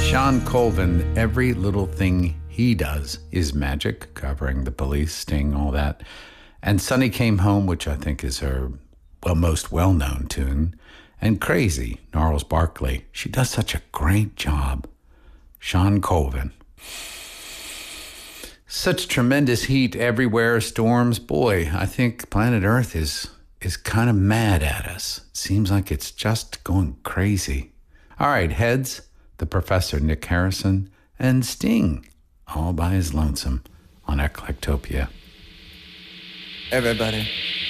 Sean Colvin, every little thing he does is magic, covering the Police, Sting, all that. And Sunny Came Home, which I think is her most well-known tune. And Crazy, Gnarls Barkley. She does such a great job. Sean Colvin. Such tremendous heat everywhere, storms. Boy, I think planet Earth is kind of mad at us. Seems like it's just going crazy. All right, heads, the Professor Nick Harrison, and Sting, all by his lonesome on Eclectopia. Everybody.